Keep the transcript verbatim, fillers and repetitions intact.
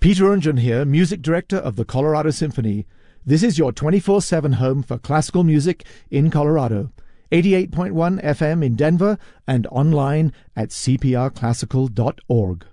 Peter Unjan here, music director of the Colorado Symphony. This is your twenty-four seven home for classical music in Colorado. eighty-eight point one F M in Denver and online at c p r classical dot org.